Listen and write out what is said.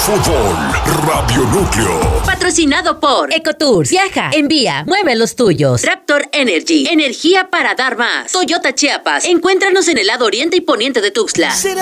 Fútbol Radio Núcleo. Patrocinado por Ecotours. Viaja, envía, mueve los tuyos. Raptor Energy, energía para dar más. Toyota Chiapas. Encuéntranos en el lado oriente y poniente de Tuxtla.